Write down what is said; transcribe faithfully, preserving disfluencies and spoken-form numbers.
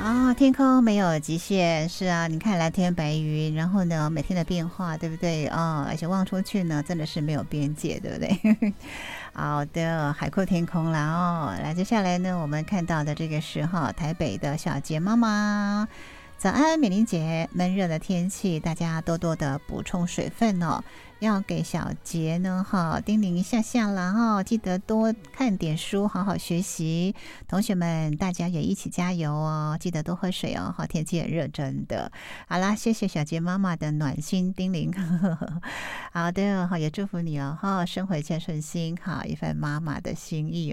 啊，天空没有极限，是啊，你看蓝天白云，然后呢，每天的变化，对不对？哦，而且望出去呢，真的是没有边界，对不对？好的，海阔天空啦哦。来，接下来呢，我们看到的这个是哈，台北的小杰妈妈，早安，美玲姐，闷热的天气，大家多多的补充水分哦。要给小杰呢哈叮咛一下下啦哈，记得多看点书，好好学习。同学们，大家也一起加油哦，记得多喝水哦，好，天气很热，真的。好啦，谢谢小杰妈妈的暖心叮咛。好的，好，也祝福你哦哈，生活一切顺心，好，一份妈妈的心意哦。